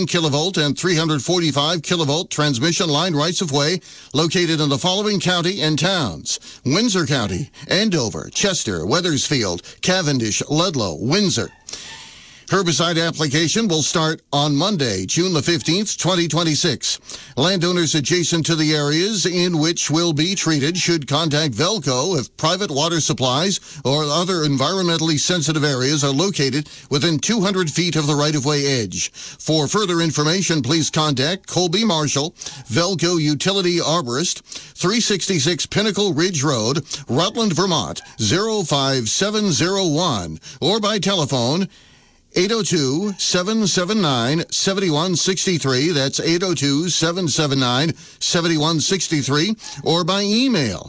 15 kilovolt and 345 kilovolt transmission line rights-of-way located in the following county and towns: Windsor County, Andover, Chester, Wethersfield, Cavendish, Ludlow, Windsor. Herbicide application will start on Monday, June the 15th, 2026. Landowners adjacent to the areas in which will be treated should contact Velco if private water supplies or other environmentally sensitive areas are located within 200 feet of the right-of-way edge. For further information, please contact Colby Marshall, Velco Utility Arborist, 366 Pinnacle Ridge Road, Rutland, Vermont, 05701, or by telephone 802-779-7163. That's 802-779-7163. Or by email,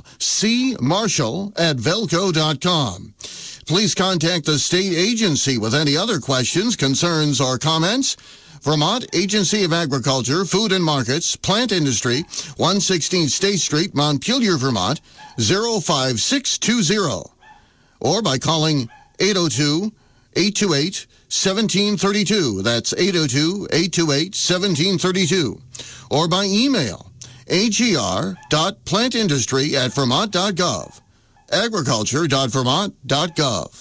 cmarshall@velco.com. Please contact the state agency with any other questions, concerns, or comments. Vermont Agency of Agriculture, Food and Markets, Plant Industry, 116 State Street, Montpelier, Vermont, 05620. Or by calling 802-828-1732. That's 802-828-1732. Or by email, agr.plantindustry@vermont.gov. agriculture.vermont.gov.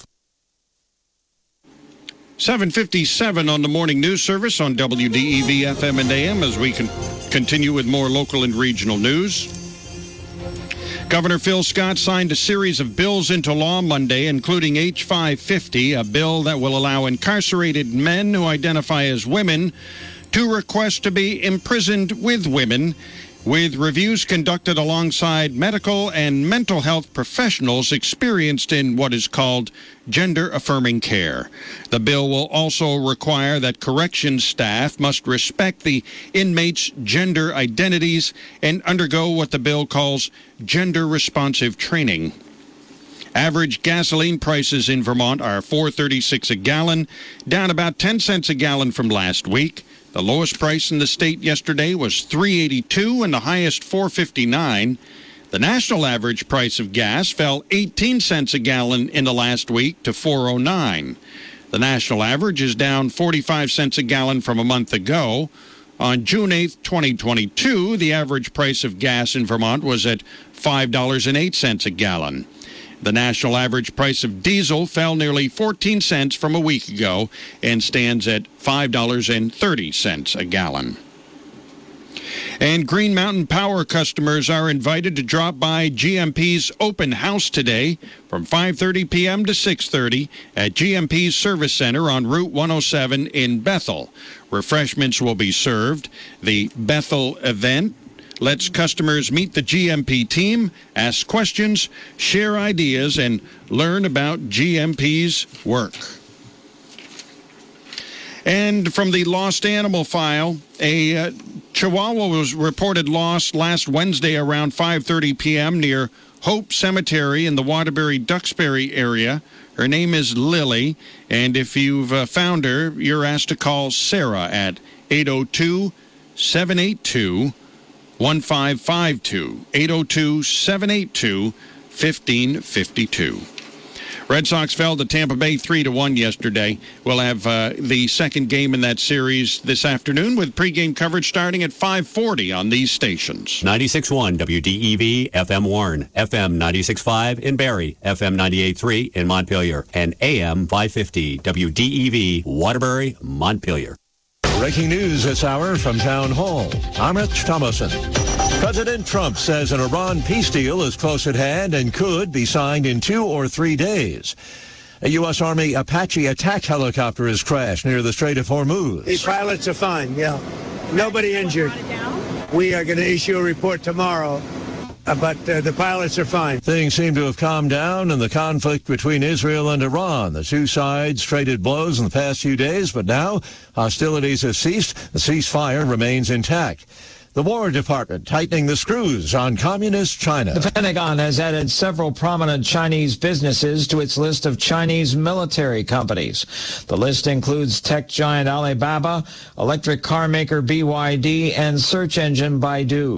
7:57 on the morning news service on WDEV FM and AM as we continue with more local and regional news. Governor Phil Scott signed a series of bills into law Monday, including H-550, a bill that will allow incarcerated men who identify as women to request to be imprisoned with women, with reviews conducted alongside medical and mental health professionals experienced in what is called gender-affirming care. The bill will also require that corrections staff must respect the inmates' gender identities and undergo what the bill calls gender-responsive training. Average gasoline prices in Vermont are $4.36 a gallon, down about 10 cents a gallon from last week. The lowest price in the state yesterday was $3.82 and the highest $4.59. The national average price of gas fell 18 cents a gallon in the last week to $4.09. The national average is down 45 cents a gallon from a month ago. On June 8th, 2022, the average price of gas in Vermont was at $5.08 a gallon. The national average price of diesel fell nearly 14 cents from a week ago and stands at $5.30 a gallon. And Green Mountain Power customers are invited to drop by GMP's open house today from 5:30 p.m. to 6:30 at GMP's Service Center on Route 107 in Bethel. Refreshments will be served. The Bethel event lets customers meet the GMP team, ask questions, share ideas, and learn about GMP's work. And from the lost animal file, a Chihuahua was reported lost last Wednesday around 5:30 p.m. near Hope Cemetery in the Waterbury-Duxbury area. Her name is Lily, and if you've found her, you're asked to call Sarah at 802-782-1552, 802-782-1552. Red Sox fell to Tampa Bay 3-1 yesterday. We'll have the second game in that series this afternoon with pregame coverage starting at 5:40 on these stations. 96.1 WDEV, FM Warren, FM 96.5 in Barrie, FM 98.3 in Montpelier, and AM 550 WDEV, Waterbury, Montpelier. Breaking news this hour from Town Hall. I'm Rich Thomason. President Trump says an Iran peace deal is close at hand and could be signed in 2 or 3 days. A U.S. Army Apache attack helicopter has crashed near the Strait of Hormuz. The pilots are fine, yeah. Nobody injured. We are going to issue a report tomorrow, but the pilots are fine. Things seem to have calmed down in the conflict between Israel and Iran. The two sides traded blows in the past few days, but now hostilities have ceased. The ceasefire remains intact. The War Department tightening the screws on communist China. The Pentagon has added several prominent Chinese businesses to its list of Chinese military companies. The list includes tech giant Alibaba, electric car maker BYD, and search engine Baidu.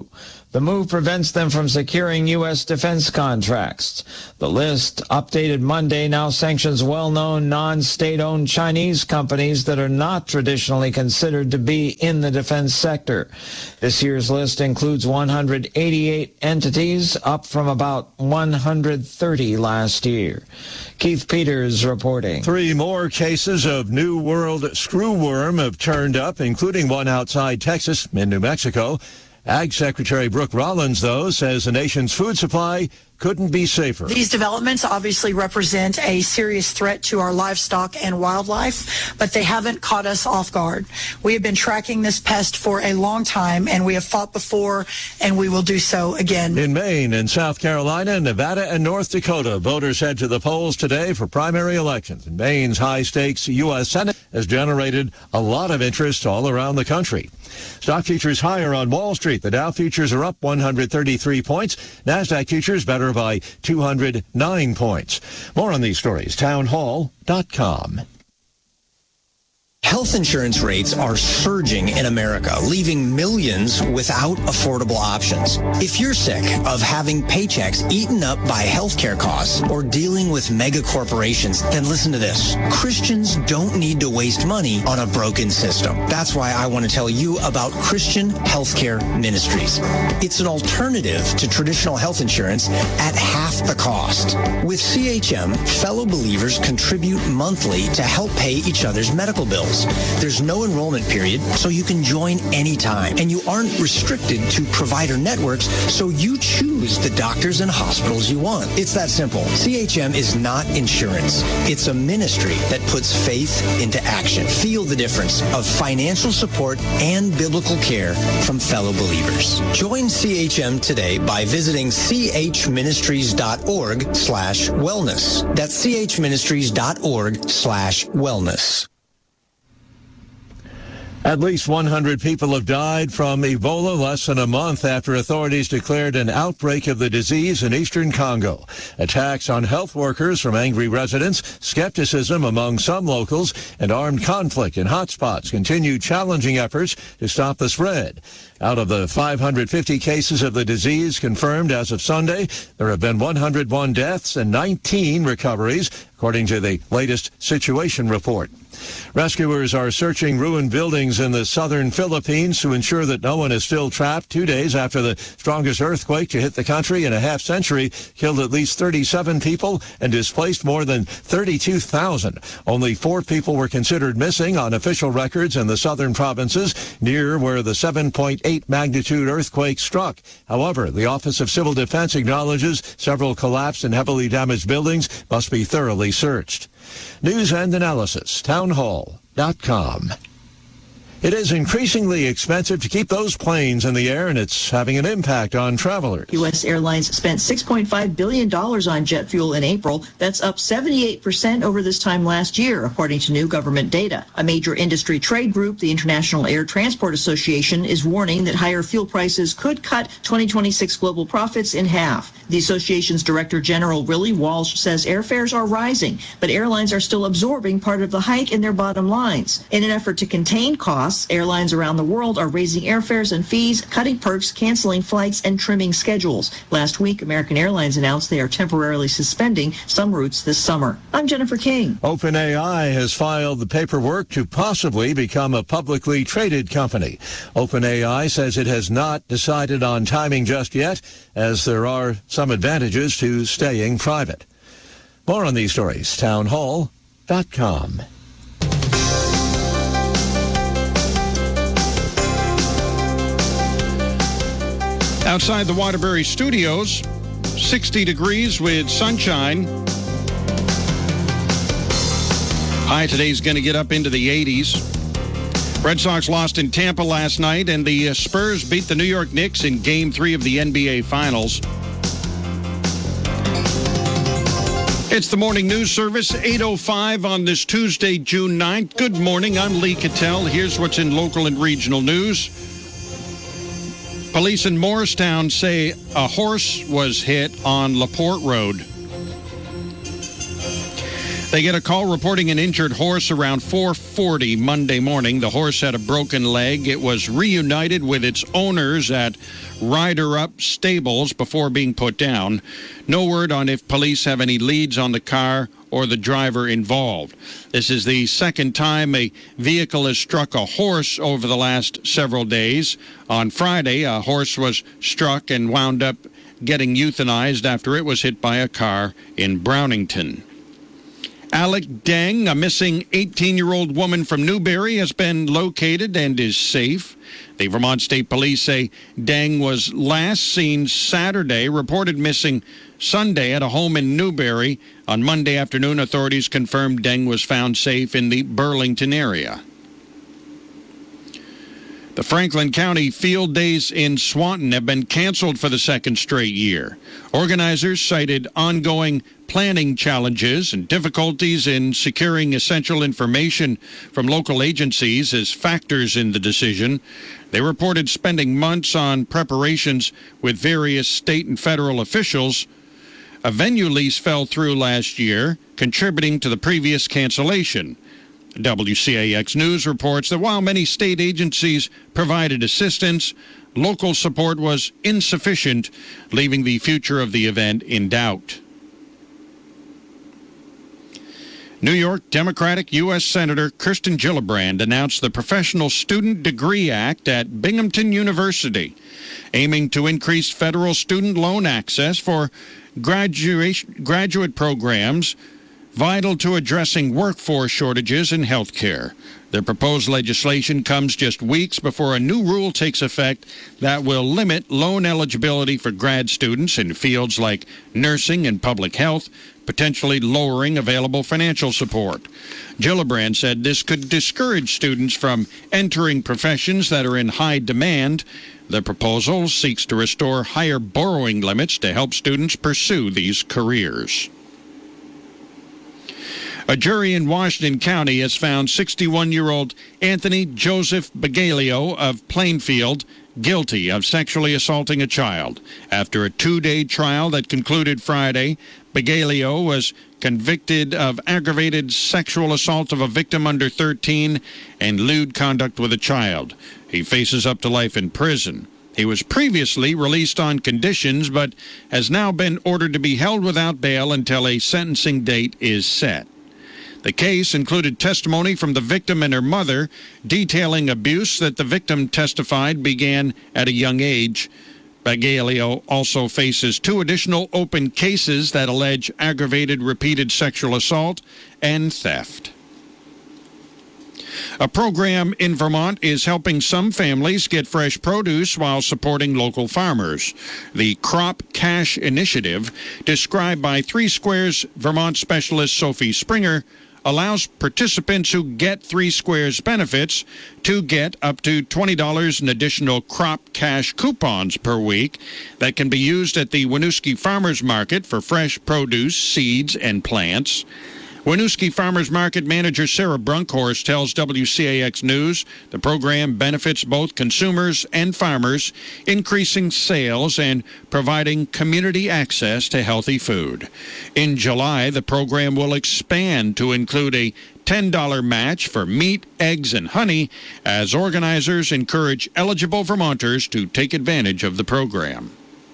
The move prevents them from securing U.S. defense contracts. The list, updated Monday, now sanctions well-known non-state-owned Chinese companies that are not traditionally considered to be in the defense sector. This year's list includes 188 entities, up from about 130 last year. Keith Peters reporting. 3 more cases of New World screwworm have turned up, including one outside Texas in New Mexico. Ag Secretary Brooke Rollins, though, says the nation's food supply couldn't be safer. These developments obviously represent a serious threat to our livestock and wildlife, but they haven't caught us off guard. We have been tracking this pest for a long time, and we have fought before, and we will do so again. In Maine and South Carolina, Nevada, and North Dakota, voters head to the polls today for primary elections. And Maine's high-stakes U.S. Senate has generated a lot of interest all around the country. Stock futures higher on Wall Street. The Dow futures are up 133 points. NASDAQ futures better by 209 points. More on these stories, townhall.com. Health insurance rates are surging in America, leaving millions without affordable options. If you're sick of having paychecks eaten up by healthcare costs or dealing with mega corporations, then listen to this. Christians don't need to waste money on a broken system. That's why I want to tell you about Christian Healthcare Ministries. It's an alternative to traditional health insurance at half the cost. With CHM, fellow believers contribute monthly to help pay each other's medical bills. There's no enrollment period, so you can join anytime. And you aren't restricted to provider networks, so you choose the doctors and hospitals you want. It's that simple. CHM is not insurance. It's a ministry that puts faith into action. Feel the difference of financial support and biblical care from fellow believers. Join CHM today by visiting chministries.org/wellness. That's chministries.org/wellness. At least 100 people have died from Ebola less than a month after authorities declared an outbreak of the disease in eastern Congo. Attacks on health workers from angry residents, skepticism among some locals, and armed conflict in hotspots continue challenging efforts to stop the spread. Out of the 550 cases of the disease confirmed as of Sunday, there have been 101 deaths and 19 recoveries, according to the latest situation report. Rescuers are searching ruined buildings in the southern Philippines to ensure that no one is still trapped 2 days after the strongest earthquake to hit the country in a half-century killed at least 37 people and displaced more than 32,000. Only 4 people were considered missing on official records in the southern provinces near where the 7.8 magnitude earthquake struck. However, the Office of Civil Defense acknowledges several collapsed and heavily damaged buildings must be thoroughly searched. News and analysis, townhall.com. It is increasingly expensive to keep those planes in the air, and it's having an impact on travelers. U.S. Airlines spent $6.5 billion on jet fuel in April. That's up 78% over this time last year, according to new government data. A major industry trade group, the International Air Transport Association, is warning that higher fuel prices could cut 2026 global profits in half. The association's Director General Willie Walsh says airfares are rising, but airlines are still absorbing part of the hike in their bottom lines. In an effort to contain costs, airlines around the world are raising airfares and fees, cutting perks, canceling flights, and trimming schedules. Last week, American Airlines announced they are temporarily suspending some routes this summer. I'm Jennifer King. OpenAI has filed the paperwork to possibly become a publicly traded company. OpenAI says it has not decided on timing just yet, as there are some advantages to staying private. More on these stories, townhall.com. Outside the Waterbury Studios, 60 degrees with sunshine. High today's going to get up into the 80s. Red Sox lost in Tampa last night, and the Spurs beat the New York Knicks in Game 3 of the NBA Finals. It's the morning news service, 8:05 on this Tuesday, June 9th. Good morning, I'm Lee Cattell. Here's what's in local and regional news. Police in Morristown say a horse was hit on LaPorte Road. They get a call reporting an injured horse around 4:40 Monday morning. The horse had a broken leg. It was reunited with its owners at Rider Up Stables before being put down. No word on if police have any leads on the car or the driver involved. This is the second time a vehicle has struck a horse over the last several days. On Friday, a horse was struck and wound up getting euthanized after it was hit by a car in Brownington. Alec Deng, a missing 18-year-old woman from Newberry, has been located and is safe. The Vermont State Police say Deng was last seen Saturday, reported missing Sunday at a home in Newberry. On Monday afternoon, authorities confirmed Deng was found safe in the Burlington area. The Franklin County Field Days in Swanton have been canceled for the second straight year. Organizers cited ongoing planning challenges and difficulties in securing essential information from local agencies as factors in the decision. They reported spending months on preparations with various state and federal officials. A venue lease fell through last year, contributing to the previous cancellation. WCAX News reports that while many state agencies provided assistance, local support was insufficient, leaving the future of the event in doubt. New York Democratic U.S. Senator Kirsten Gillibrand announced the Professional Student Degree Act at Binghamton University, aiming to increase federal student loan access for graduate programs vital to addressing workforce shortages in health care. The proposed legislation comes just weeks before a new rule takes effect that will limit loan eligibility for grad students in fields like nursing and public health, potentially lowering available financial support. Gillibrand said this could discourage students from entering professions that are in high demand. The proposal seeks to restore higher borrowing limits to help students pursue these careers. A jury in Washington County has found 61-year-old Anthony Joseph Bagalio of Plainfield guilty of sexually assaulting a child. After a 2-day trial that concluded Friday, Bagalio was convicted of aggravated sexual assault of a victim under 13 and lewd conduct with a child. He faces up to life in prison. He was previously released on conditions, but has now been ordered to be held without bail until a sentencing date is set. The case included testimony from the victim and her mother, detailing abuse that the victim testified began at a young age. Bagalio also faces 2 additional open cases that allege aggravated repeated sexual assault and theft. A program in Vermont is helping some families get fresh produce while supporting local farmers. The Crop Cash Initiative, described by 3 Squares Vermont specialist Sophie Springer, allows participants who get 3 Squares benefits to get up to $20 in additional crop cash coupons per week that can be used at the Winooski Farmers Market for fresh produce, seeds, and plants. Winooski Farmers Market manager Sarah Brunkhorst tells WCAX News the program benefits both consumers and farmers, increasing sales and providing community access to healthy food. In July, the program will expand to include a $10 match for meat, eggs, and honey as organizers encourage eligible Vermonters to take advantage of the program.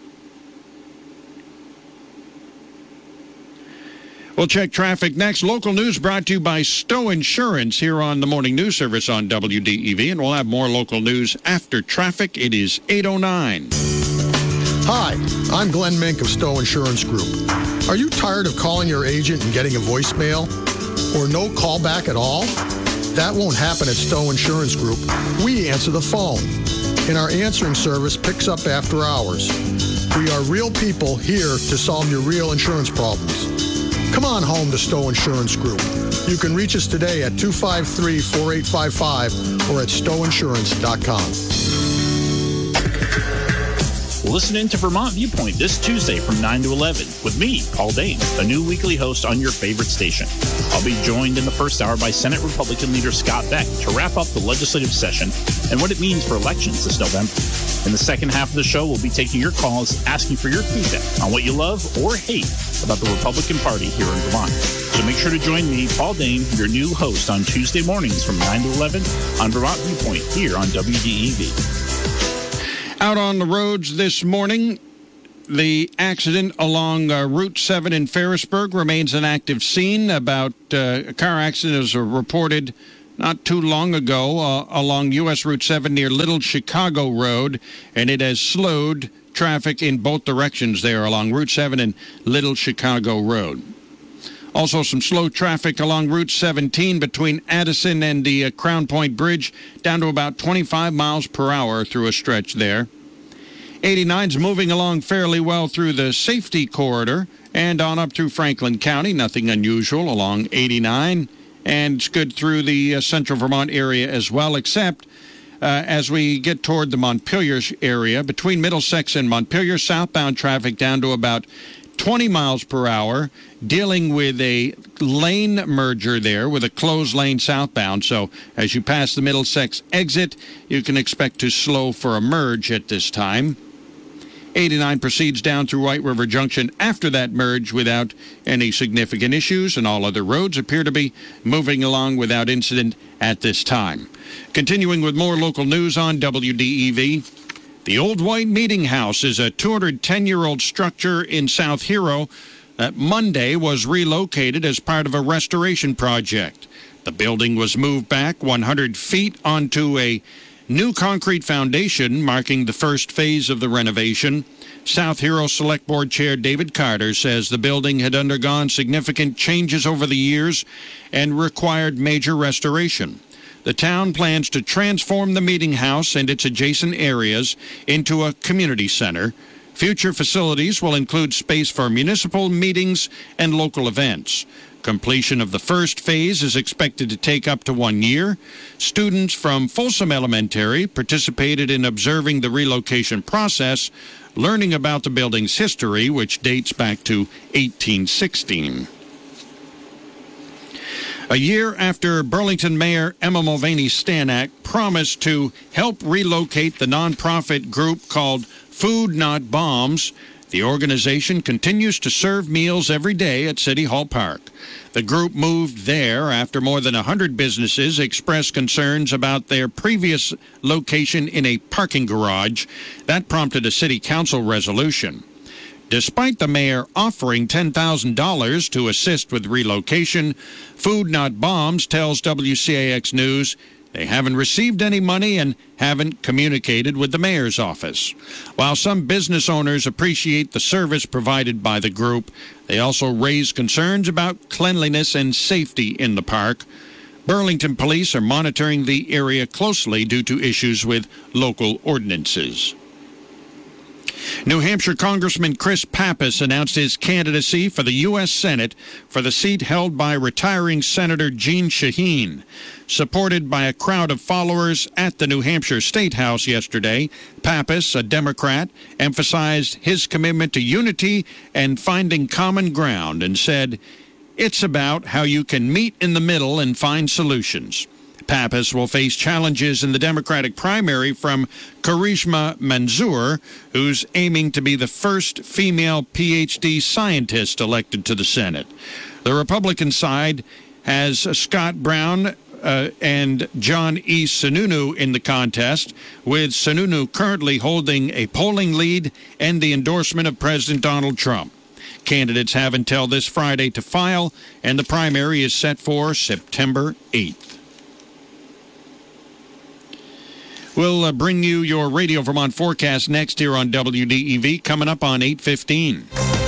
We'll check traffic next. Local news brought to you by Stowe Insurance here on the Morning News Service on WDEV. And we'll have more local news after traffic. It is 8:09. Hi, I'm Glenn Mink of Stowe Insurance Group. Are you tired of calling your agent and getting a voicemail? Or no callback at all? That won't happen at Stowe Insurance Group. We answer the phone, and our answering service picks up after hours. We are real people here to solve your real insurance problems. Come on home to Stowe Insurance Group. You can reach us today at 253-4855 or at stoweinsurance.com. Listen in to Vermont Viewpoint this Tuesday from 9 to 11 with me, Paul Dane, a new weekly host on your favorite station. I'll be joined in the first hour by Senate Republican leader Scott Beck to wrap up the legislative session and what it means for elections this November. In the second half of the show, we'll be taking your calls, asking for your feedback on what you love or hate about the Republican Party here in Vermont. So make sure to join me, Paul Dane, your new host on Tuesday mornings from 9 to 11 on Vermont Viewpoint here on WDEV. Out on the roads this morning, the accident along Route 7 in Ferrisburg remains an active scene. A car accident was reported not too long ago along U.S. Route 7 near Little Chicago Road, and it has slowed traffic in both directions there along Route 7 and Little Chicago Road. Also, some slow traffic along Route 17 between Addison and the Crown Point Bridge, down to about 25 miles per hour through a stretch there. 89's moving along fairly well through the safety corridor and on up through Franklin County. Nothing unusual along 89. And it's good through the central Vermont area as well, except as we get toward the Montpelier area, between Middlesex and Montpelier, southbound traffic down to about 20 miles per hour, dealing with a lane merger there with a closed lane southbound. So as you pass the Middlesex exit, you can expect to slow for a merge at this time. 89 proceeds down through White River Junction after that merge without any significant issues, and all other roads appear to be moving along without incident at this time. Continuing with more local news on WDEV. The Old White Meeting House is a 210-year-old structure in South Hero that Monday was relocated as part of a restoration project. The building was moved back 100 feet onto a new concrete foundation, marking the first phase of the renovation. South Hero Select Board Chair David Carter says the building had undergone significant changes over the years and required major restoration. The town plans to transform the meeting house and its adjacent areas into a community center. Future facilities will include space for municipal meetings and local events. Completion of the first phase is expected to take up to 1 year. Students from Folsom Elementary participated in observing the relocation process, learning about the building's history, which dates back to 1816. A year after Burlington Mayor Emma Mulvaney Stanak promised to help relocate the nonprofit group called Food Not Bombs, the organization continues to serve meals every day at City Hall Park. The group moved there after more than 100 businesses expressed concerns about their previous location in a parking garage. That prompted a city council resolution. Despite the mayor offering $10,000 to assist with relocation, Food Not Bombs tells WCAX News they haven't received any money and haven't communicated with the mayor's office. While some business owners appreciate the service provided by the group, they also raise concerns about cleanliness and safety in the park. Burlington police are monitoring the area closely due to issues with local ordinances. New Hampshire Congressman Chris Pappas announced his candidacy for the U.S. Senate for the seat held by retiring Senator Jeanne Shaheen. Supported by a crowd of followers at the New Hampshire State House yesterday, Pappas, a Democrat, emphasized his commitment to unity and finding common ground and said, "It's about how you can meet in the middle and find solutions." Pappas will face challenges in the Democratic primary from Karishma Manzoor, who's aiming to be the first female PhD scientist elected to the Senate. The Republican side has Scott Brown and John E. Sununu in the contest, with Sununu currently holding a polling lead and the endorsement of President Donald Trump. Candidates have until this Friday to file, and the primary is set for September 8th. We'll bring you your Radio Vermont forecast next here on WDEV, coming up on 8:15.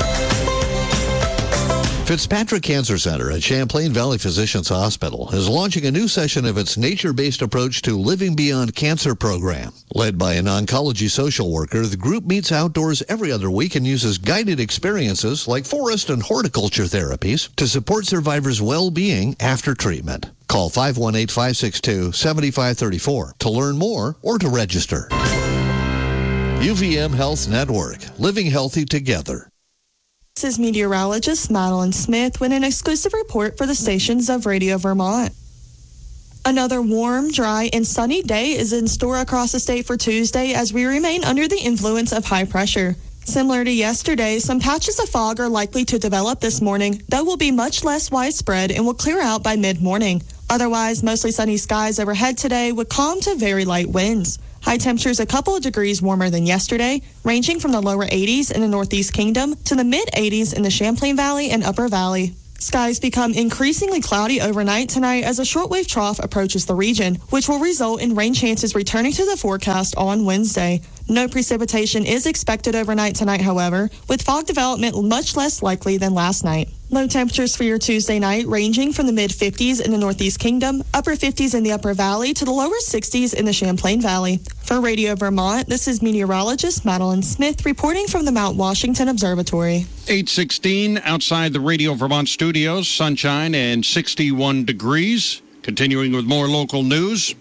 Fitzpatrick Cancer Center at Champlain Valley Physicians Hospital is launching a new session of its nature-based approach to Living Beyond Cancer program. Led by an oncology social worker, the group meets outdoors every other week and uses guided experiences like forest and horticulture therapies to support survivors' well-being after treatment. Call 518-562-7534 to learn more or to register. UVM Health Network, living healthy together. This is meteorologist Madeline Smith with an exclusive report for the stations of Radio Vermont. Another warm, dry, and sunny day is in store across the state for Tuesday as we remain under the influence of high pressure. Similar to yesterday, some patches of fog are likely to develop this morning, though will be much less widespread and will clear out by mid-morning. Otherwise, mostly sunny skies overhead today with calm to very light winds. High temperatures a couple of degrees warmer than yesterday, ranging from the lower 80s in the Northeast Kingdom to the mid-80s in the Champlain Valley and Upper Valley. Skies become increasingly cloudy overnight tonight as a shortwave trough approaches the region, which will result in rain chances returning to the forecast on Wednesday. No precipitation is expected overnight tonight, however, with fog development much less likely than last night. Low temperatures for your Tuesday night ranging from the mid-50s in the Northeast Kingdom, upper 50s in the Upper Valley to the lower 60s in the Champlain Valley. For Radio Vermont, this is meteorologist Madeline Smith reporting from the Mount Washington Observatory. 8:16 outside the Radio Vermont studios, sunshine and 61 degrees. Continuing with more local news.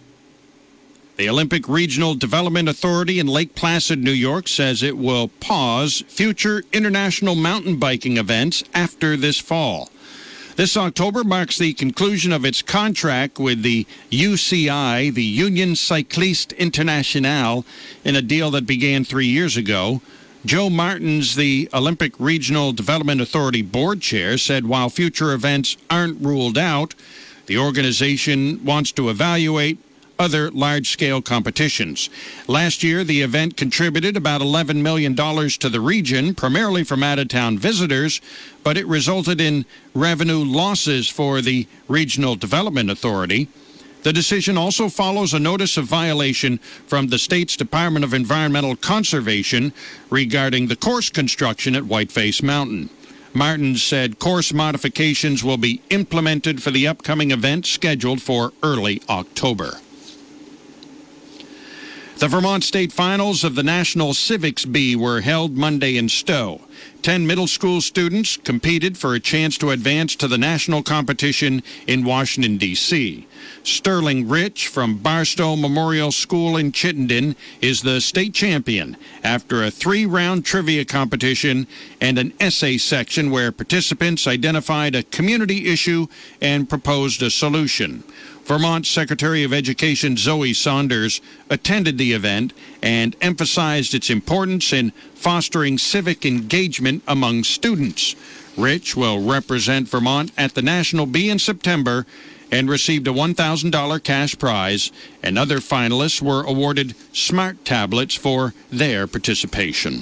The Olympic Regional Development Authority in Lake Placid, New York, says it will pause future international mountain biking events after this fall. This October marks the conclusion of its contract with the UCI, the Union Cycliste Internationale, in a deal that began 3 years ago. Joe Martins, the Olympic Regional Development Authority board chair, said while future events aren't ruled out, the organization wants to evaluate other large-scale competitions. Last year, the event contributed about $11 million to the region, primarily from out-of-town visitors, but it resulted in revenue losses for the Regional Development Authority. The decision also follows a notice of violation from the state's Department of Environmental Conservation regarding the course construction at Whiteface Mountain. Martins said course modifications will be implemented for the upcoming event scheduled for early October. The Vermont State Finals of the National Civics Bee were held Monday in Stowe. 10 middle school students competed for a chance to advance to the national competition in Washington, D.C. Sterling Rich from Barstow Memorial School in Chittenden is the state champion after a 3-round trivia competition and an essay section where participants identified a community issue and proposed a solution. Vermont Secretary of Education Zoe Saunders attended the event and emphasized its importance in fostering civic engagement among students. Rich will represent Vermont at the National Bee in September and received a $1,000 cash prize, and other finalists were awarded smart tablets for their participation.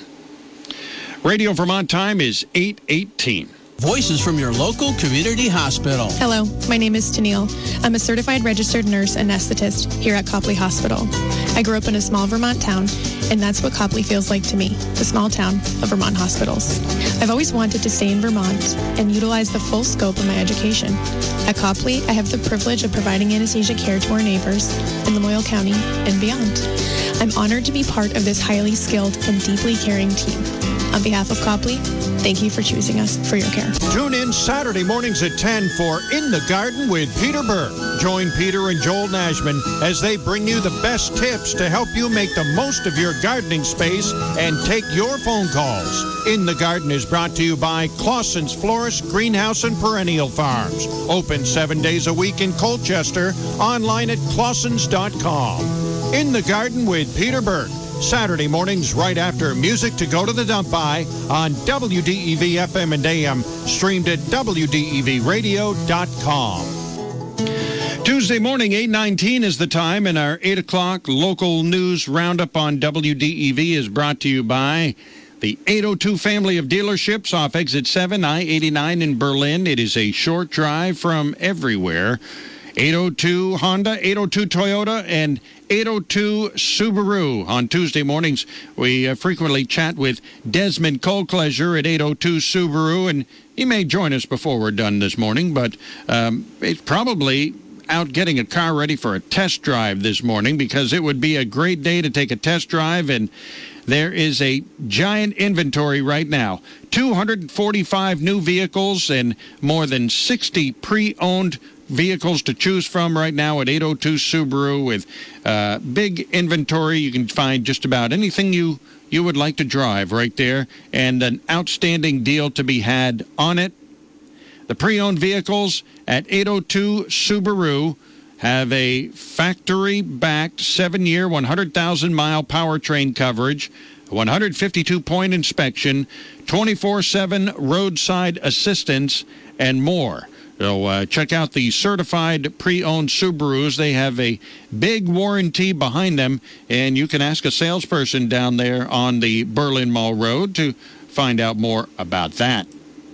Radio Vermont time is 8:18. Voices from your local community hospital. Hello, my name is Tennille. I'm a certified registered nurse anesthetist here at Copley Hospital. I grew up in a small Vermont town, and that's what Copley feels like to me, the small town of Vermont hospitals. I've always wanted to stay in Vermont and utilize the full scope of my education. At Copley, I have the privilege of providing anesthesia care to our neighbors in Lamoille County and beyond. I'm honored to be part of this highly skilled and deeply caring team. On behalf of Copley, thank you for choosing us for your care. Tune in Saturday mornings at 10 for In the Garden with Peter Burke. Join Peter and Joel Nashman as they bring you the best tips to help you make the most of your gardening space and take your phone calls. In the Garden is brought to you by Clausen's Florist, Greenhouse, and Perennial Farms. Open 7 days a week in Colchester. Online at clausens.com. In the Garden with Peter Burke. Saturday mornings right after Music to Go to the Dump By on WDEV FM and AM, streamed at WDEVradio.com. Tuesday morning, 8:19 is the time, and our 8 o'clock local news roundup on WDEV is brought to you by the 802 family of dealerships off Exit 7, I-89 in Berlin. It is a short drive from everywhere. 802 Honda, 802 Toyota, and 802 Subaru. On Tuesday mornings, we frequently chat with Desmond Colcleasure at 802 Subaru, and he may join us before we're done this morning, but it's probably out getting a car ready for a test drive this morning because it would be a great day to take a test drive, and there is a giant inventory right now. 245 new vehicles and more than 60 pre-owned vehicles to choose from right now at 802 Subaru with big inventory. You can find just about anything you you would like to drive right there, and an outstanding deal to be had on it. The pre-owned vehicles at 802 Subaru have a factory-backed 7-year, 100,000-mile powertrain coverage, 152-point inspection, 24/7 roadside assistance, and more. So check out the certified pre-owned Subarus. They have a big warranty behind them, and you can ask a salesperson down there on the Berlin Mall Road to find out more about that.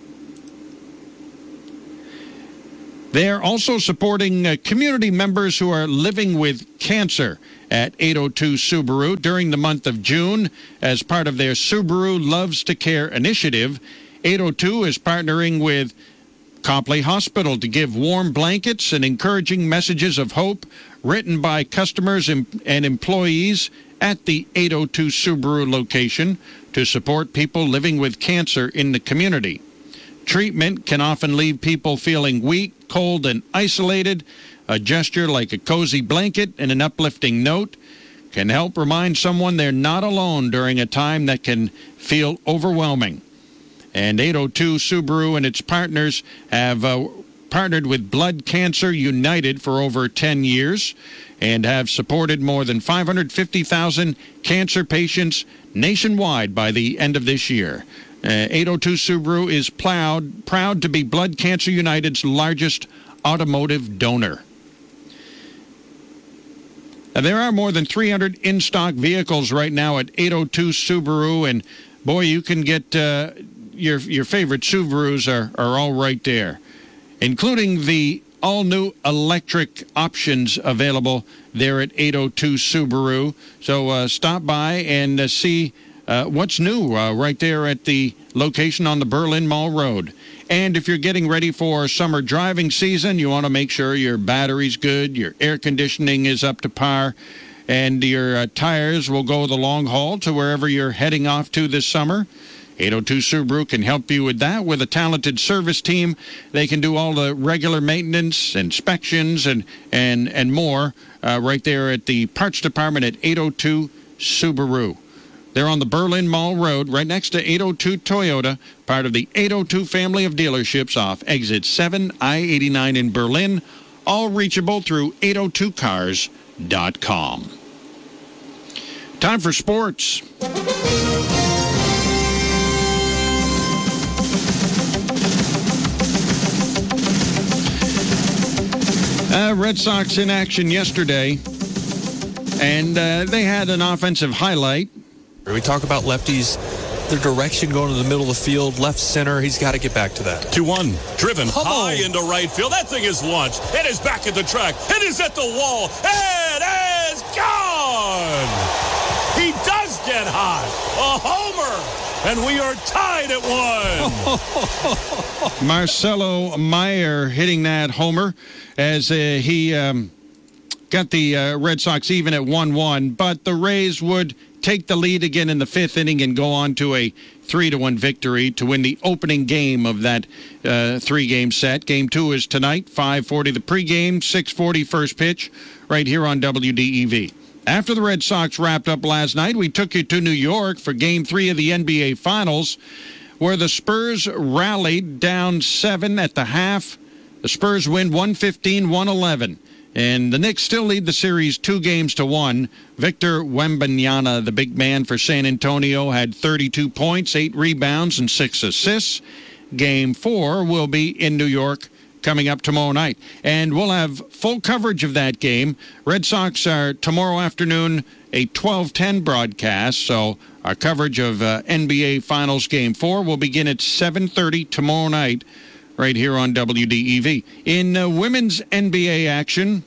They're also supporting community members who are living with cancer at 802 Subaru during the month of June. As part of their Subaru Loves to Care initiative, 802 is partnering with Copley Hospital to give warm blankets and encouraging messages of hope written by customers and employees at the 802 Subaru location to support people living with cancer in the community. Treatment can often leave people feeling weak, cold, and isolated. A gesture like a cozy blanket and an uplifting note can help remind someone they're not alone during a time that can feel overwhelming. And 802 Subaru and its partners have partnered with Blood Cancer United for over 10 years and have supported more than 550,000 cancer patients nationwide by the end of this year. 802 Subaru is proud to be Blood Cancer United's largest automotive donor. There are more than 300 in-stock vehicles right now at 802 Subaru, and boy, you can get your favorite Subarus are all right there, including the all-new electric options available there at 802 Subaru. So stop by and see what's new right there at the location on the Berlin Mall Road. And if you're getting ready for summer driving season, you want to make sure your battery's good, your air conditioning is up to par, and your tires will go the long haul to wherever you're heading off to this summer. 802 Subaru can help you with that. With a talented service team, they can do all the regular maintenance, inspections, and more right there at the parts department at 802 Subaru. They're on the Berlin Mall Road, right next to 802 Toyota, part of the 802 family of dealerships off Exit 7, I-89 in Berlin, all reachable through 802cars.com. Time for sports. Red Sox in action yesterday, and they had an offensive highlight. We talk about lefties, their direction going to the middle of the field, left center. He's got to get back to that. 2-1, driven high into right field. That thing is launched. It is back at the track. It is at the wall. It is gone. He does get hot. A homer. And we are tied at 1. Marcelo Meyer hitting that homer as he got the Red Sox even at 1-1. But the Rays would take the lead again in the fifth inning and go on to a 3-1 victory to win the opening game of that three-game set. Game 2 is tonight, 5:40 the pregame, 6:40 first pitch, right here on WDEV. After the Red Sox wrapped up last night, we took you to New York for Game 3 of the NBA Finals, where the Spurs rallied down 7 at the half. The Spurs win 115-111. And the Knicks still lead the series 2-1. Victor Wembanyama, the big man for San Antonio, had 32 points, 8 rebounds, and 6 assists. Game 4 will be in New York coming up tomorrow night. And we'll have full coverage of that game. Red Sox are tomorrow afternoon, a 12:10 broadcast. So our coverage of NBA Finals Game 4 will begin at 7:30 tomorrow night, right here on WDEV. In women's NBA action,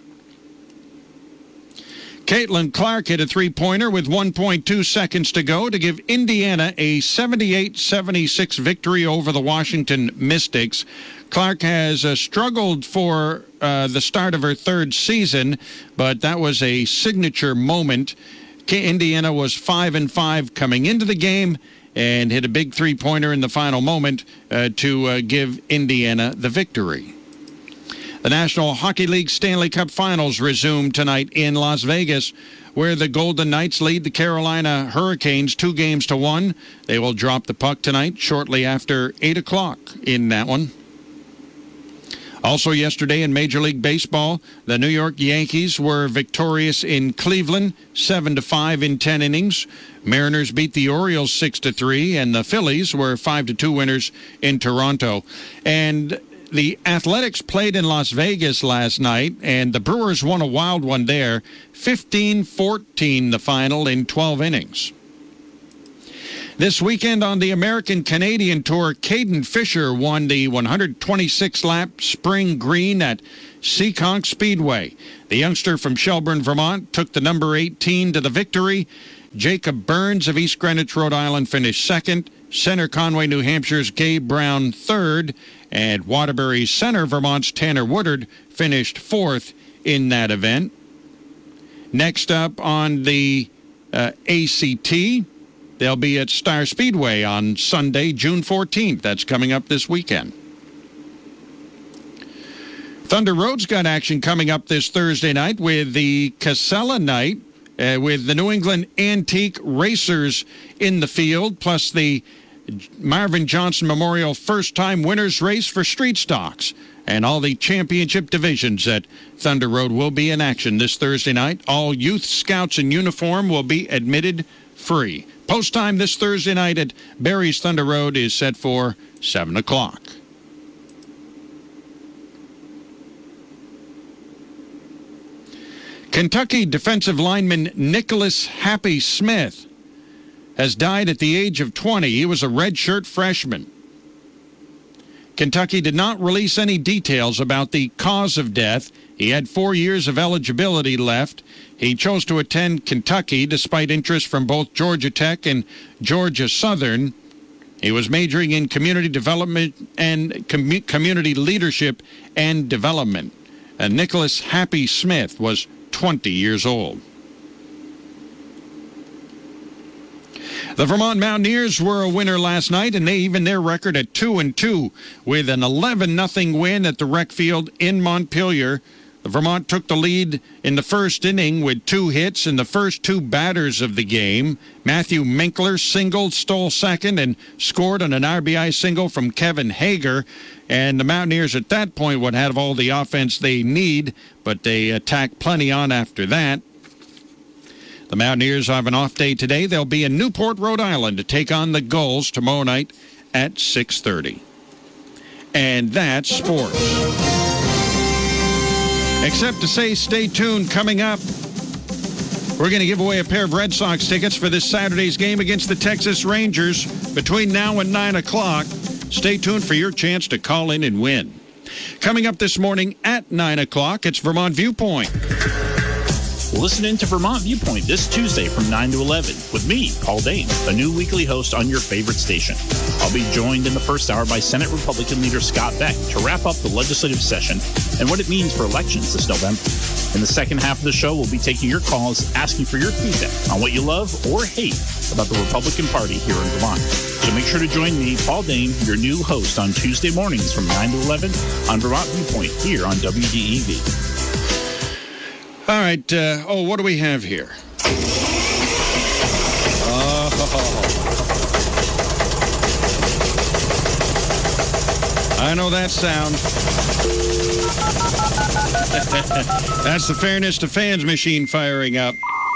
Caitlin Clark hit a three-pointer with 1.2 seconds to go to give Indiana a 78-76 victory over the Washington Mystics. Clark has struggled for the start of her third season, but that was a signature moment. Indiana was 5-5 coming into the game and hit a big three-pointer in the final moment to give Indiana the victory. The National Hockey League Stanley Cup Finals resume tonight in Las Vegas, where the Golden Knights lead the Carolina Hurricanes 2-1. They will drop the puck tonight shortly after 8 o'clock in that one. Also yesterday in Major League Baseball, the New York Yankees were victorious in Cleveland, 7-5 in 10 innings. Mariners beat the Orioles 6-3, and the Phillies were 5-2 winners in Toronto. And the Athletics played in Las Vegas last night, and the Brewers won a wild one there, 15-14 the final in 12 innings. This weekend on the American-Canadian Tour, Caden Fisher won the 126-lap Spring Green at Seekonk Speedway. The youngster from Shelburne, Vermont, took the number 18 to the victory. Jacob Burns of East Greenwich, Rhode Island, finished second. Center Conway, New Hampshire's Gabe Brown third. And Waterbury Center, Vermont's Tanner Woodard, finished fourth in that event. Next up on the ACT, they'll be at Star Speedway on Sunday, June 14th. That's coming up this weekend. Thunder Road's got action coming up this Thursday night with the Casella Night, with the New England Antique Racers in the field, plus the Marvin Johnson Memorial First-Time Winners Race for Street Stocks. And all the championship divisions at Thunder Road will be in action this Thursday night. All youth scouts in uniform will be admitted free. Post time this Thursday night at Barry's Thunder Road is set for 7 o'clock. Kentucky defensive lineman Nicholas Happy Smith has died at the age of 20. He was a redshirt freshman. Kentucky did not release any details about the cause of death. He had 4 years of eligibility left. He chose to attend Kentucky despite interest from both Georgia Tech and Georgia Southern. He was majoring in community development and community leadership and development. And Nicholas Happy Smith was 20 years old. The Vermont Mountaineers were a winner last night, and they even their record at 2-2 with an 11-0 win at the Rec Field in Montpelier. The Vermont took the lead in the first inning with 2 hits in the first 2 batters of the game. Matthew Minkler singled, stole second, and scored on an RBI single from Kevin Hager. And the Mountaineers at that point would have all the offense they need, but they attacked plenty on after that. The Mountaineers have an off day today. They'll be in Newport, Rhode Island to take on the Gulls tomorrow night at 6:30. And that's sports. Except to say, stay tuned. Coming up, we're going to give away a pair of Red Sox tickets for this Saturday's game against the Texas Rangers between now and 9 o'clock. Stay tuned for your chance to call in and win. Coming up this morning at 9 o'clock, it's Vermont Viewpoint. Listen in to Vermont Viewpoint this Tuesday from 9 to 11 with me, Paul Dane, a new weekly host on your favorite station. I'll be joined in the first hour by Senate Republican leader Scott Beck to wrap up the legislative session and what it means for elections this November. In the second half of the show, we'll be taking your calls, asking for your feedback on what you love or hate about the Republican Party here in Vermont. So make sure to join me, Paul Dane, your new host on Tuesday mornings from 9 to 11 on Vermont Viewpoint here on WDEV. All right, what do we have here? I know that sound. That's the Fairness to Fans machine firing up.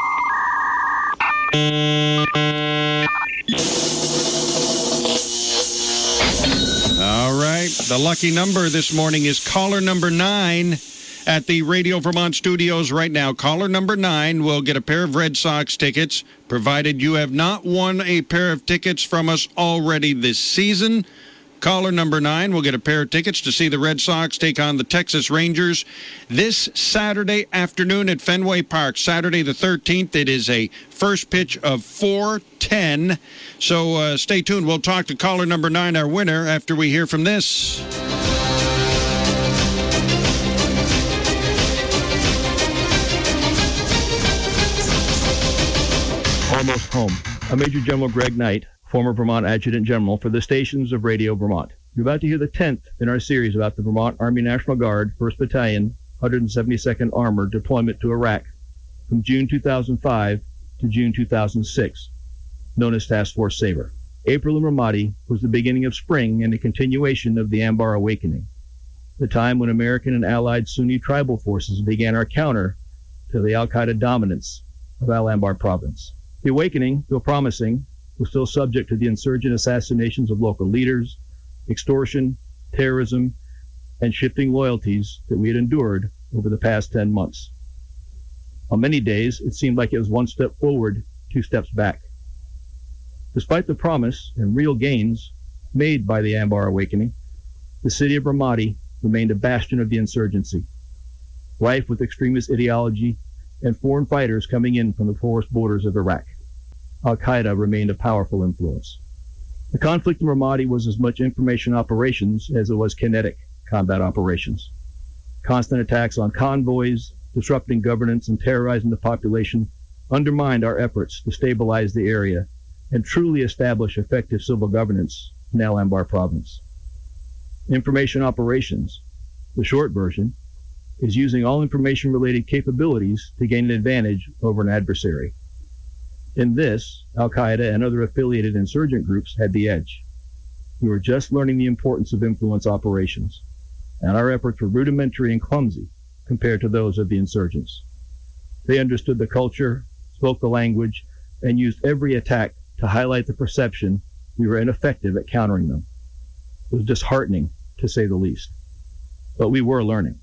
All right, the lucky number this morning is caller number 9. At the Radio Vermont studios right now. Caller number 9 will get a pair of Red Sox tickets, provided you have not won a pair of tickets from us already this season. Caller number 9 will get a pair of tickets to see the Red Sox take on the Texas Rangers this Saturday afternoon at Fenway Park. Saturday the 13th. It is a first pitch of 4:10. So stay tuned. We'll talk to caller number 9, our winner, after we hear from this. Almost home. I'm Major General Greg Knight, former Vermont Adjutant General for the stations of Radio Vermont. You're about to hear the 10th in our series about the Vermont Army National Guard, 1st Battalion, 172nd Armored deployment to Iraq from June 2005 to June 2006, known as Task Force Sabre. April in Ramadi was the beginning of spring and a continuation of the Anbar Awakening, the time when American and allied Sunni tribal forces began our counter to the al-Qaeda dominance of Al-Anbar province. The awakening, though promising, was still subject to the insurgent assassinations of local leaders, extortion, terrorism, and shifting loyalties that we had endured over the past 10 months. On many days, it seemed like it was one step forward, 2 steps back. Despite the promise and real gains made by the Anbar Awakening, the city of Ramadi remained a bastion of the insurgency, rife with extremist ideology and foreign fighters coming in from the porous borders of Iraq. Al-Qaeda remained a powerful influence. The conflict in Ramadi was as much information operations as it was kinetic combat operations. Constant attacks on convoys, disrupting governance and terrorizing the population undermined our efforts to stabilize the area and truly establish effective civil governance in Al-Anbar province. Information operations, the short version, is using all information-related capabilities to gain an advantage over an adversary. In this, Al-Qaeda and other affiliated insurgent groups had the edge. We were just learning the importance of influence operations, and our efforts were rudimentary and clumsy compared to those of the insurgents. They understood the culture, spoke the language, and used every attack to highlight the perception we were ineffective at countering them. It was disheartening, to say the least. But we were learning.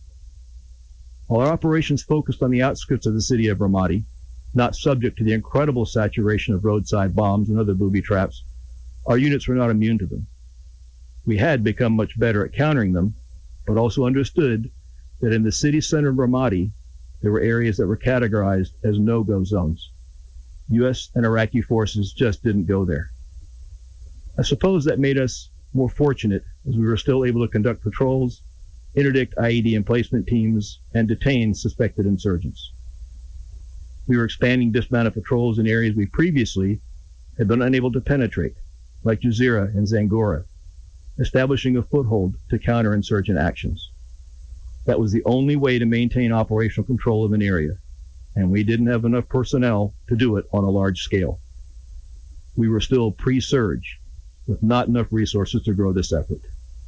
While our operations focused on the outskirts of the city of Ramadi, not subject to the incredible saturation of roadside bombs and other booby traps, our units were not immune to them. We had become much better at countering them, but also understood that in the city center of Ramadi, there were areas that were categorized as no-go zones. U.S. and Iraqi forces just didn't go there. I suppose that made us more fortunate as we were still able to conduct patrols, interdict IED emplacement teams, and detain suspected insurgents. We were expanding dismounted patrols in areas we previously had been unable to penetrate, like Jazeera and Zangora, establishing a foothold to counter insurgent actions. That was the only way to maintain operational control of an area, and we didn't have enough personnel to do it on a large scale. We were still pre-surge, with not enough resources to grow this effort.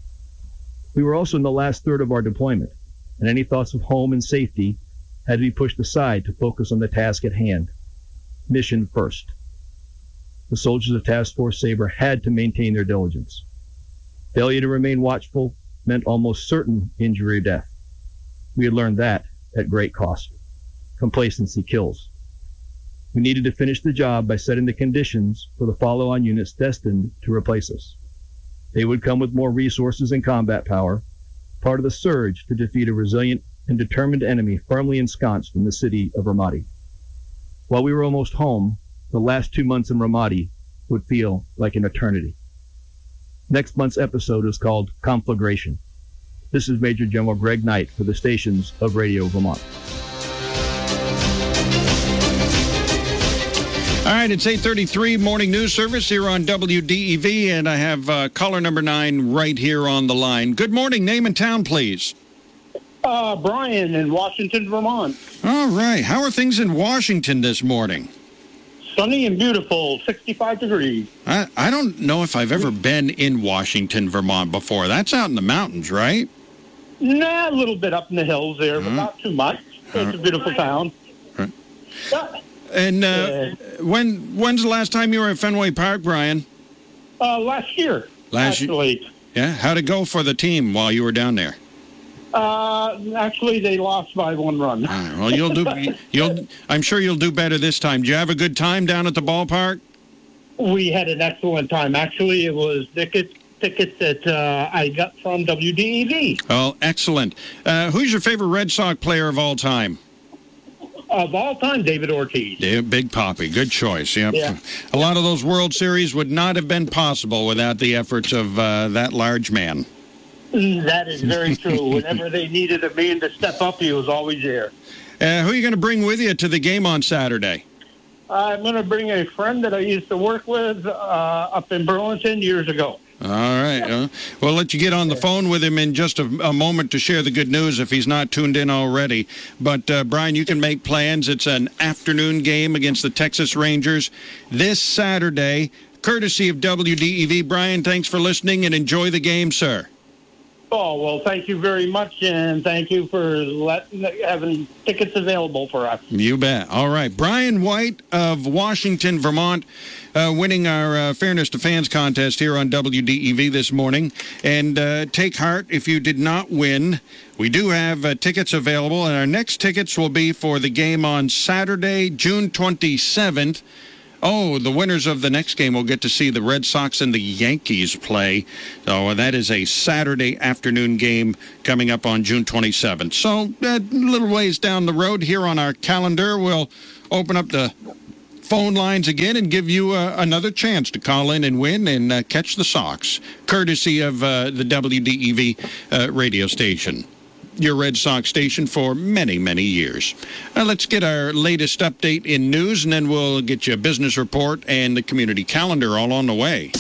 We were also in the last third of our deployment, and any thoughts of home and safety had to be pushed aside to focus on the task at hand. Mission first. The soldiers of Task Force Sabre had to maintain their diligence. Failure to remain watchful meant almost certain injury or death. We had learned that at great cost. Complacency kills. We needed to finish the job by setting the conditions for the follow-on units destined to replace us. They would come with more resources and combat power, part of the surge to defeat a resilient and determined enemy firmly ensconced in the city of Ramadi. While we were almost home, the last 2 months in Ramadi would feel like an eternity. Next month's episode is called Conflagration. This is Major General Greg Knight for the stations of Radio Vermont. All right, it's 8:33 morning news service here on WDEV, and I have caller number 9 right here on the line. Good morning. Name and town, please. Brian in Washington, Vermont. All right. How are things in Washington this morning? Sunny and beautiful, 65 degrees. I don't know if I've ever been in Washington, Vermont before. That's out in the mountains, right? Nah, a little bit up in the hills there, but not too much. It's a beautiful town. And when's the last time you were at Fenway Park, Brian? Last year, actually. Yeah? How'd it go for the team while you were down there? Actually, they lost by 1 run. Well, I'm sure you'll do better this time. Did you have a good time down at the ballpark? We had an excellent time. Actually, it was tickets that I got from WDEV. Oh, excellent. Who's your favorite Red Sox player of all time? Of all time, David Ortiz. Yeah, Big Poppy. Good choice. Yep. Yeah. A lot of those World Series would not have been possible without the efforts of that large man. That is very true. Whenever they needed a man to step up, he was always there. Who are you going to bring with you to the game on Saturday? I'm going to bring a friend that I used to work with up in Burlington years ago. right. We'll let you get on the phone with him in just a moment to share the good news if he's not tuned in already. But, Brian, you can make plans. It's an afternoon game against the Texas Rangers this Saturday, courtesy of WDEV. Brian, thanks for listening, and enjoy the game, sir. Oh, well, thank you very much, and thank you for having tickets available for us. You bet. All right. Brian White of Washington, Vermont, winning our Fairness to Fans contest here on WDEV this morning. And take heart if you did not win. We do have tickets available, and our next tickets will be for the game on Saturday, June 27th. Oh, the winners of the next game will get to see the Red Sox and the Yankees play. So that is a Saturday afternoon game coming up on June 27th. So a little ways down the road here on our calendar, we'll open up the phone lines again and give you another chance to call in and win and catch the Sox, courtesy of the WDEV radio station. Your Red Sox station for many, many years. Let's get our latest update in news, and then we'll get you a business report and the community calendar all on the way.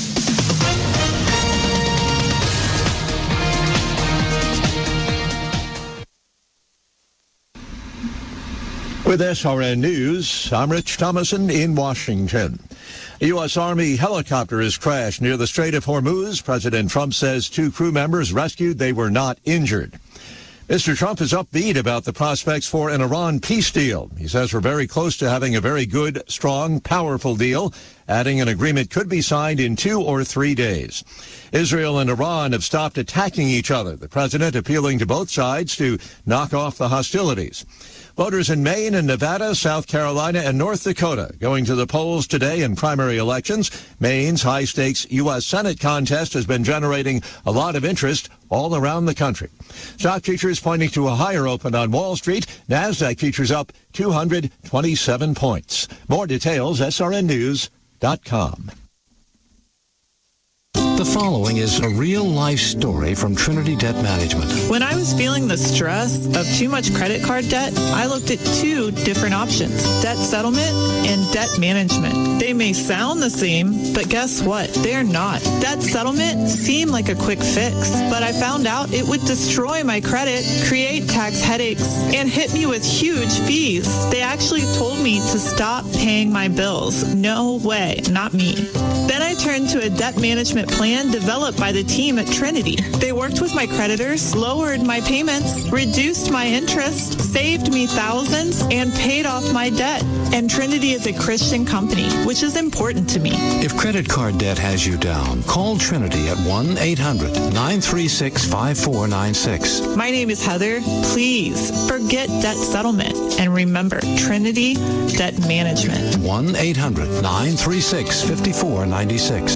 With SRN News, I'm Rich Thomason in Washington. A U.S. Army helicopter has crashed near the Strait of Hormuz. President Trump says 2 crew members rescued. They were not injured. Mr. Trump is upbeat about the prospects for an Iran peace deal. He says we're very close to having a very good, strong, powerful deal, adding an agreement could be signed in 2 or 3 days. Israel and Iran have stopped attacking each other, the president appealing to both sides to knock off the hostilities. Voters in Maine and Nevada, South Carolina, and North Dakota going to the polls today in primary elections. Maine's high-stakes U.S. Senate contest has been generating a lot of interest all around the country. Stock futures pointing to a higher open on Wall Street. NASDAQ futures up 227 points. More details, srnnews.com. The following is a real-life story from Trinity Debt Management. When I was feeling the stress of too much credit card debt, I looked at 2 different options, debt settlement and debt management. They may sound the same, but guess what? They're not. Debt settlement seemed like a quick fix, but I found out it would destroy my credit, create tax headaches, and hit me with huge fees. They actually told me to stop paying my bills. No way, not me. Then I turned to a debt management plan developed by the team at Trinity. They worked with my creditors, lowered my payments, reduced my interest, saved me thousands, and paid off my debt. And Trinity is a Christian company, which is important to me. If credit card debt has you down, call Trinity at 1-800-936-5496. My name is Heather. Please forget debt settlement and remember Trinity Debt Management. 1-800-936-5496.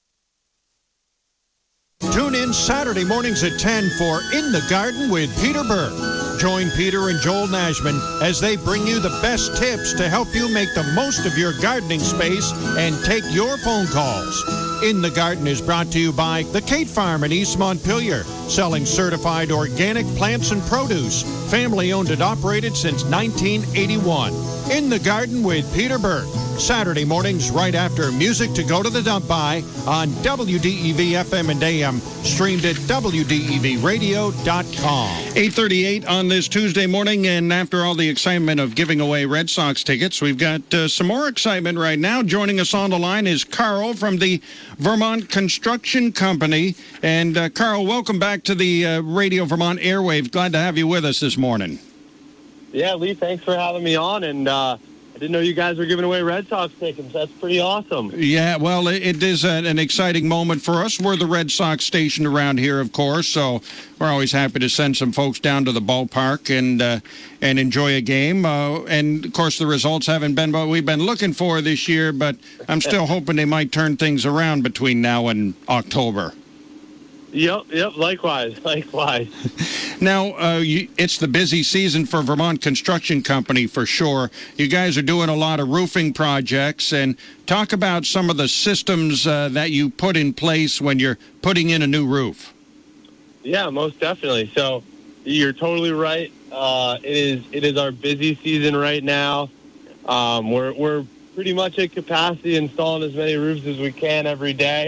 Tune in Saturday mornings at 10 for In the Garden with Peter Burke. Join Peter and Joel Nashman as they bring you the best tips to help you make the most of your gardening space and take your phone calls. In the Garden is brought to you by the Kate Farm in East Montpelier, selling certified organic plants and produce, family-owned and operated since 1981. In the Garden with Peter Burke, Saturday mornings right after Music to Go to the Dump By on WDEV FM and AM, streamed at WDEVradio.com. 8:38 on this Tuesday morning, and after all the excitement of giving away Red Sox tickets, we've got some more excitement right now. Joining us on the line is Carl from the Vermont Construction Company. And Carl, welcome back to the Radio Vermont airwaves. Glad to have you with us this morning. Yeah, Lee, thanks for having me on, and I didn't know you guys were giving away Red Sox tickets. That's pretty awesome. Yeah, well, it is an exciting moment for us. We're the Red Sox station around here, of course, so we're always happy to send some folks down to the ballpark and enjoy a game. And, of course, the results haven't been what we've been looking for this year, but I'm still hoping they might turn things around between now and October. Yep, likewise. Now, it's the busy season for Vermont Construction Company for sure. You guys are doing a lot of roofing projects, and talk about some of the systems that you put in place when you're putting in a new roof. Yeah, most definitely. So you're totally right. It is our busy season right now. We're pretty much at capacity, installing as many roofs as we can every day.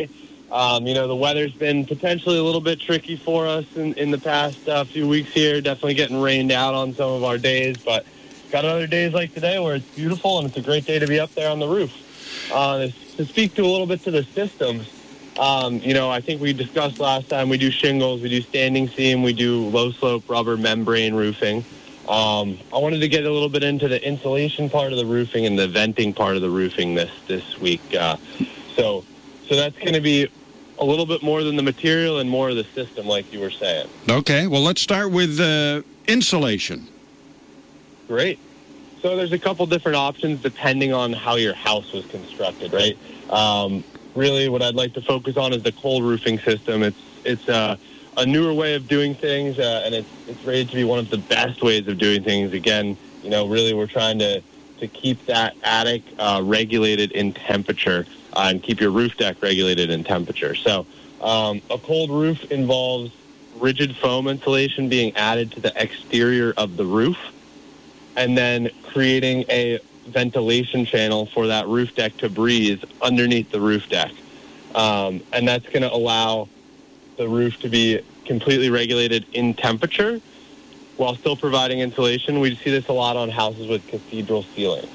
The weather's been potentially a little bit tricky for us in the past few weeks here. Definitely getting rained out on some of our days, but got other days like today where it's beautiful and it's a great day to be up there on the roof. To speak to a little bit to the systems, I think we discussed last time, we do shingles, we do standing seam, we do low-slope rubber membrane roofing. I wanted to get a little bit into the insulation part of the roofing and the venting part of the roofing this week. So that's going to be a little bit more than the material and more of the system, like you were saying. Okay, well, let's start with insulation. Great. So there's a couple different options depending on how your house was constructed, right? Really, what I'd like to focus on is the cold roofing system. It's a newer way of doing things, and it's rated to be one of the best ways of doing things. Again, really we're trying to keep that attic regulated in temperature and keep your roof deck regulated in temperature. So a cold roof involves rigid foam insulation being added to the exterior of the roof and then creating a ventilation channel for that roof deck to breathe underneath the roof deck. And that's going to allow the roof to be completely regulated in temperature while still providing insulation. We see this a lot on houses with cathedral ceilings.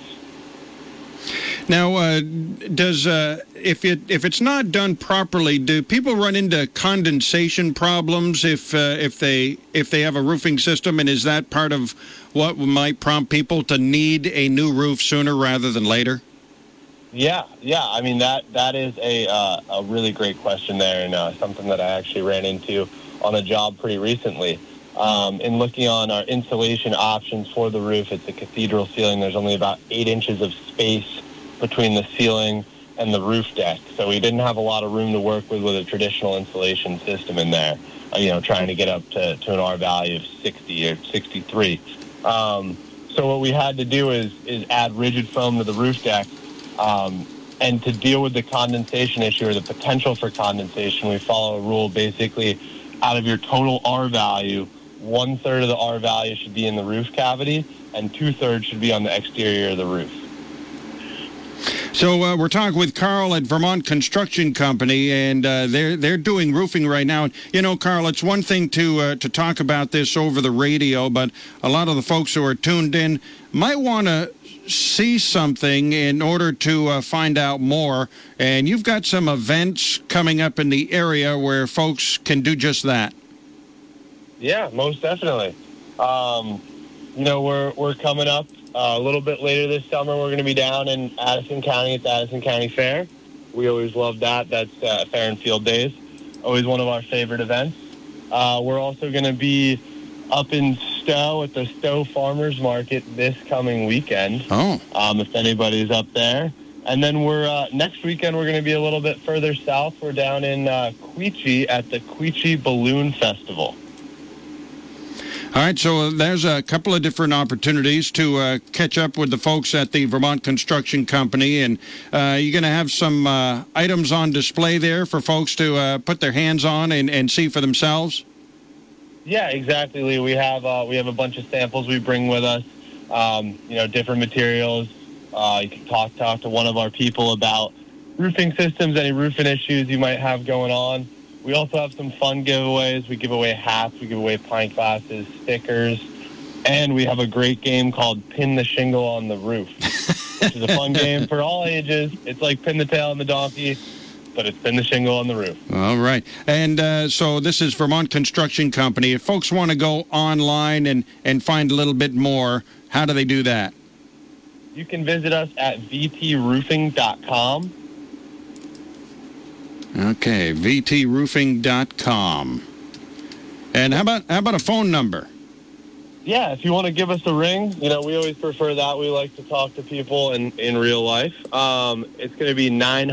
Now, if it's not done properly, do people run into condensation problems if they have a roofing system, and is that part of what might prompt people to need a new roof sooner rather than later? Yeah. I mean that is a really great question there, and something that I actually ran into on a job pretty recently. In looking on our insulation options for the roof, it's a cathedral ceiling. There's only about 8 inches of space between the ceiling and the roof deck. So we didn't have a lot of room to work with a traditional insulation system in there, trying to get up to an R value of 60 or 63. So what we had to do is add rigid foam to the roof deck. And to deal with the condensation issue or the potential for condensation, we follow a rule basically out of your total R value, 1/3 of the R value should be in the roof cavity and 2/3 should be on the exterior of the roof. So we're talking with Carl at Vermont Construction Company, and they're doing roofing right now. Carl, it's one thing to talk about this over the radio, but a lot of the folks who are tuned in might want to see something in order to find out more. And you've got some events coming up in the area where folks can do just that. Yeah, most definitely. We're coming up a little bit later this summer. We're going to be down in Addison County at the Addison County Fair. We always love that. That's Fair and Field Days. Always one of our favorite events. We're also going to be up in Stowe at the Stowe Farmers Market this coming weekend. Oh. If anybody's up there. And then next weekend we're going to be a little bit further south. We're down in Quechee at the Quechee Balloon Festival. All right, so there's a couple of different opportunities to catch up with the folks at the Vermont Construction Company, and you're going to have some items on display there for folks to put their hands on and see for themselves? Yeah, exactly, Lee. We have a bunch of samples we bring with us, different materials. You can talk to one of our people about roofing systems, any roofing issues you might have going on. We also have some fun giveaways. We give away hats, we give away pint glasses, stickers, and we have a great game called Pin the Shingle on the Roof, which is a fun game for all ages. It's like Pin the Tail on the Donkey, but it's Pin the Shingle on the Roof. All right. And so this is Vermont Construction Company. If folks want to go online and find a little bit more, how do they do that? You can visit us at vtroofing.com. Okay, vtroofing.com. And how about a phone number? Yeah, if you want to give us a ring, we always prefer that. We like to talk to people in real life. It's going to be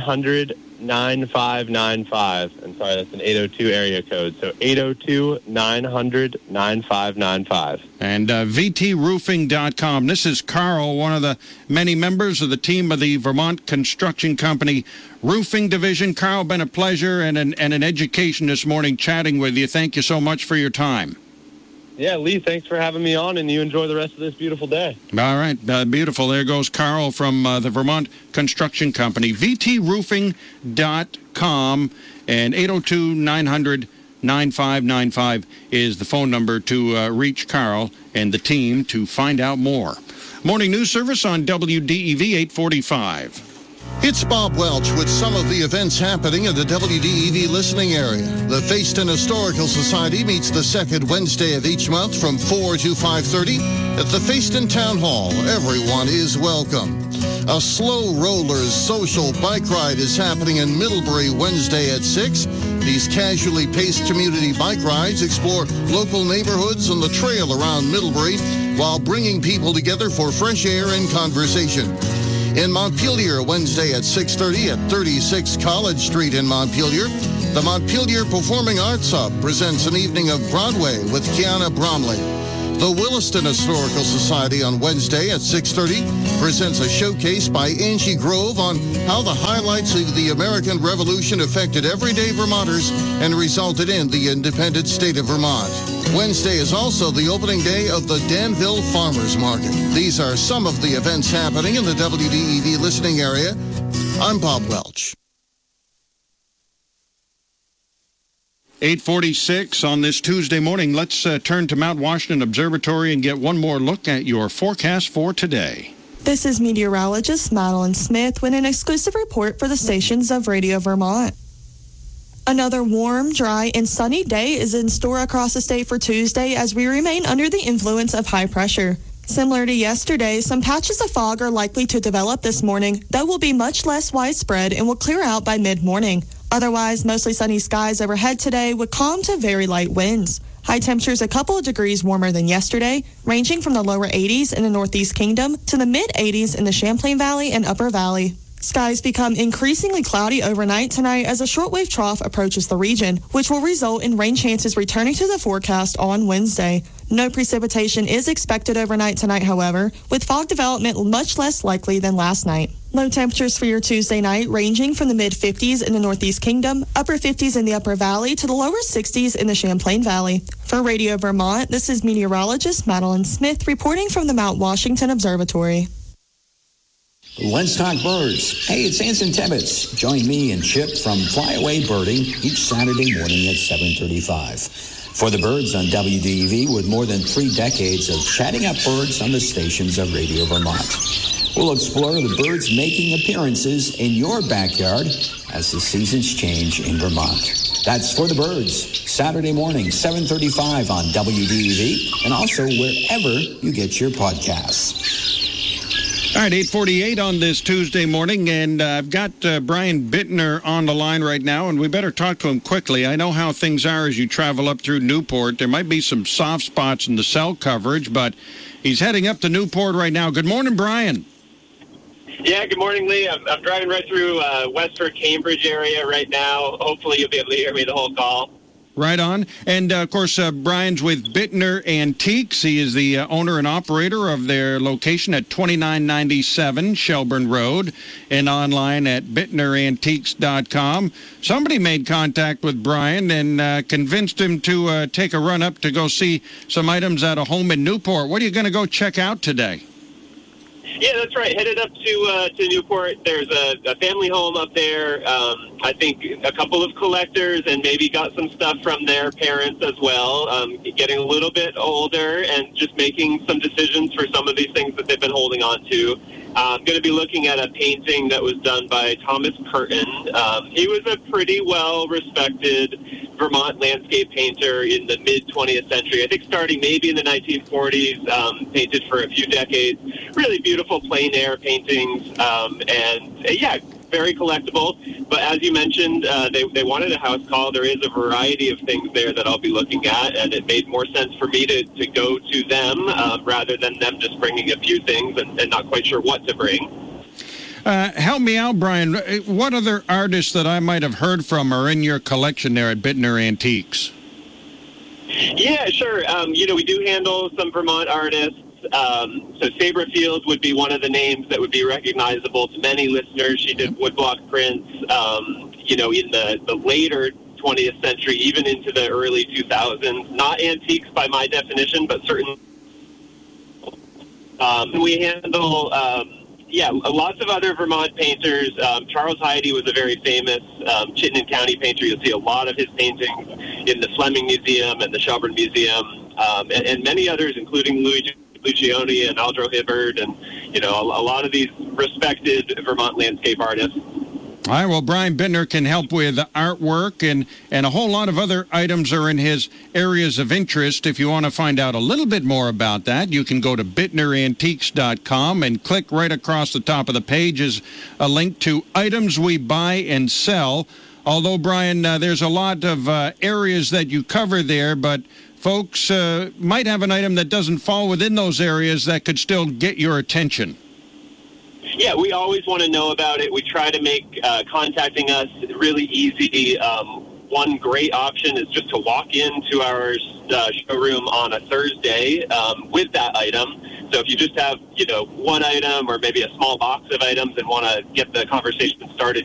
900-9595. And sorry, that's an 802 area code. So 802-900-9595. And vtroofing.com. This is Carl, one of the many members of the team of the Vermont Construction Company Roofing Division. Carl, been a pleasure and an education this morning chatting with you. Thank you so much for your time. Yeah, Lee, thanks for having me on, and you enjoy the rest of this beautiful day. All right, beautiful. There goes Carl from the Vermont Construction Company. VTRoofing.com, and 802-900-9595 is the phone number to reach Carl and the team to find out more. Morning news service on WDEV 845. It's Bob Welch with some of the events happening in the WDEV listening area. The Fayston Historical Society meets the second Wednesday of each month from 4 to 5:30 at the Fayston Town Hall. Everyone is welcome. A Slow Rollers social bike ride is happening in Middlebury Wednesday at 6. These casually paced community bike rides explore local neighborhoods and the trail around Middlebury while bringing people together for fresh air and conversation. In Montpelier, Wednesday at 6:30 at 36 College Street in Montpelier, the Montpelier Performing Arts Hub presents an evening of Broadway with Kiana Bromley. The Williston Historical Society on Wednesday at 6:30 presents a showcase by Angie Grove on how the highlights of the American Revolution affected everyday Vermonters and resulted in the independent state of Vermont. Wednesday is also the opening day of the Danville Farmers Market. These are some of the events happening in the WDEV listening area. I'm Bob Welch. 8:46 on this Tuesday morning. Let's turn to Mount Washington Observatory and get one more look at your forecast for today. This is meteorologist Madeline Smith with an exclusive report for the stations of Radio Vermont. Another warm, dry, and sunny day is in store across the state for Tuesday as we remain under the influence of high pressure. Similar to yesterday, some patches of fog are likely to develop this morning, though will be much less widespread and will clear out by mid-morning. Otherwise, mostly sunny skies overhead today with calm to very light winds. High temperatures a couple of degrees warmer than yesterday, ranging from the lower 80s in the Northeast Kingdom to the mid-80s in the Champlain Valley and Upper Valley. Skies become increasingly cloudy overnight tonight as a shortwave trough approaches the region, which will result in rain chances returning to the forecast on Wednesday. No precipitation is expected overnight tonight, however, with fog development much less likely than last night. Low temperatures for your Tuesday night ranging from the mid-50s in the Northeast Kingdom, upper 50s in the Upper Valley to the lower 60s in the Champlain Valley. For Radio Vermont, this is meteorologist Madeline Smith reporting from the Mount Washington Observatory. Let's talk birds. Hey, it's Anson Tibbetts. Join me and Chip from Flyaway Birding each Saturday morning at 7:35. For the birds on WDEV with more than 3 decades of chatting up birds on the stations of Radio Vermont. We'll explore the birds making appearances in your backyard as the seasons change in Vermont. That's For the Birds, Saturday morning, 7:35 on WDEV and also wherever you get your podcasts. All right, 8:48 on this Tuesday morning, and I've got Brian Bittner on the line right now, and we better talk to him quickly. I know how things are as you travel up through Newport. There might be some soft spots in the cell coverage, but he's heading up to Newport right now. Good morning, Brian. Yeah, good morning, Lee. I'm driving right through Westford, Cambridge area right now. Hopefully you'll be able to hear me the whole call. Right on. And, of course, Brian's with Bittner Antiques. He is the owner and operator of their location at 2997 Shelburne Road and online at bittnerantiques.com. Somebody made contact with Brian and convinced him to take a run up to go see some items at a home in Newport. What are you going to go check out today? Yeah, that's right. Headed up to Newport. There's a family home up there. I think a couple of collectors and maybe got some stuff from their parents as well. Getting a little bit older and just making some decisions for some of these things that they've been holding on to. I'm going to be looking at a painting that was done by Thomas Curtin. He was a pretty well-respected Vermont landscape painter in the mid-20th century. I think starting maybe in the 1940s, painted for a few decades. Really beautiful plein air paintings, very collectible. But as you mentioned, they wanted a house call. There is a variety of things there that I'll be looking at, and it made more sense for me to go to them rather than them just bringing a few things and not quite sure what to bring. Help me out, Brian. What other artists that I might have heard from are in your collection there at Bittner Antiques? Yeah, sure. We do handle some Vermont artists. So Sabra Fields would be one of the names that would be recognizable to many listeners. She did woodblock prints, in the later 20th century, even into the early 2000s. Not antiques by my definition, but certainly. We handle, lots of other Vermont painters. Charles Heide was a very famous Chittenden County painter. You'll see a lot of his paintings in the Fleming Museum and the Shelburne Museum, and many others, including Louis Lucioni and Aldro Hibbard, and a lot of these respected Vermont landscape artists. All right, well, Brian Bittner can help with artwork, and a whole lot of other items are in his areas of interest. If you want to find out a little bit more about that, you can go to BittnerAntiques.com and click right across the top of the page is a link to items we buy and sell. Although, Brian, there's a lot of areas that you cover there, but folks might have an item that doesn't fall within those areas that could still get your attention. Yeah, we always want to know about it. We try to make contacting us really easy. One great option is just to walk into our showroom on a Thursday with that item. So if you just have, one item or maybe a small box of items and want to get the conversation started